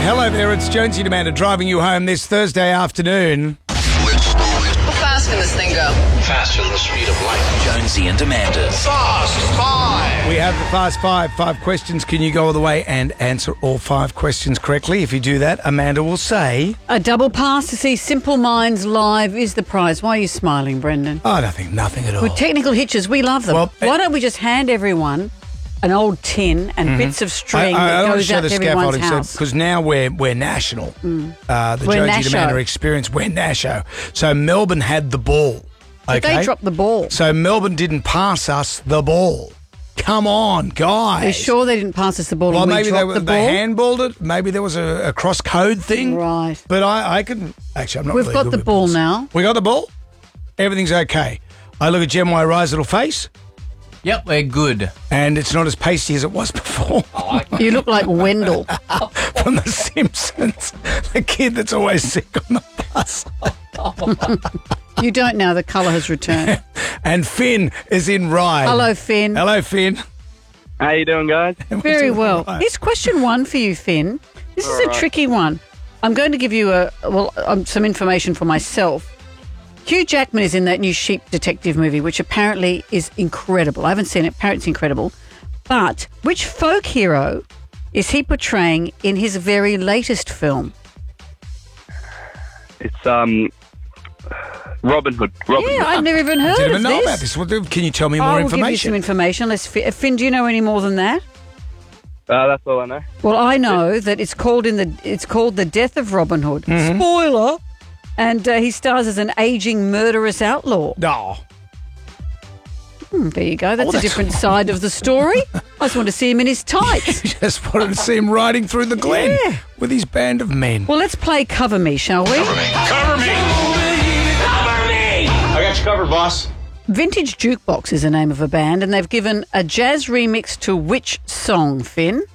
Hello there, it's Jonesy and Amanda driving you home this Thursday afternoon. How fast can this thing go? Faster than the speed of light. Jonesy and Amanda's Fast Five. We have the Fast Five. 5 questions. Can you go all the way and answer all 5 questions correctly? If you do that, Amanda will say... A double pass to see Simple Minds live is the prize. Why are you smiling, Brendan? Oh, nothing at all. With technical hitches, we love them. Well, why don't we just hand everyone an old tin and bits of string that goes out to everyone's house? Because now we're national. The Jonesy and Amanda experience, we're Nasho. So Melbourne had the ball. But they dropped the ball. So Melbourne didn't pass us the ball. Come on, guys. Are you sure they didn't pass us the ball? Well, and we maybe dropped the ball? they handballed it. Maybe there was a cross code thing. Right. But I couldn't. Actually, I'm not We've really got good the with ball balls. now. We got the ball? Everything's okay. I look at Gemma Rye's little face, Yep, we're good. and it's not as pasty as it was before. You look like Wendell. From The Simpsons. The kid that's always sick on the bus. You don't now. The colour has returned. And Finn is in Rye. Hello, Finn. Hello, Finn. How you doing, guys? Very well. Right. Here's question 1 for you, Finn. This is a tricky one. I'm going to give you some information for myself. Hugh Jackman is in that new Sheep Detective movie, which apparently is incredible. I haven't seen it. Apparently it's incredible. But which folk hero is he portraying in his very latest film? It's Robin Hood. Yeah, I've never even heard I didn't of even know this. about this. Well, can you tell me more I will give you information? some information. Finn, do you know any more than that? That's all I know. Well, I know that it's called The Death of Robin Hood. Mm-hmm. Spoiler. And he stars as an aging murderous outlaw. No. There you go. That's a that's- different side of the story. I just want to see him in his tights. Just wanted to see him riding through the glen Yeah. with his band of men. Well, let's play Cover Me, shall we? Cover me. Cover me. I got you covered, boss. Vintage Jukebox is the name of a band, and they've given a jazz remix to which song, Finn?